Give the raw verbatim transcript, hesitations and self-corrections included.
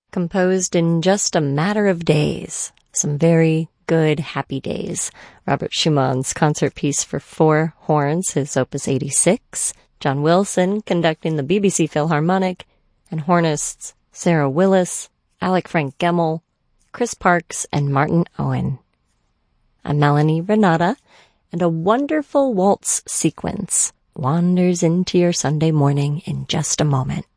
composed in just a matter of days. Some very good, happy days. Robert Schumann's concert piece for four horns, his Opus eighty-six. John Wilson conducting the B B C Philharmonic, and hornists Sarah Willis, Alec Frank Gemmel, Chris Parks, and Martin Owen. I'm Melanie Renata, and a wonderful waltz sequence wanders into your Sunday morning in just a moment.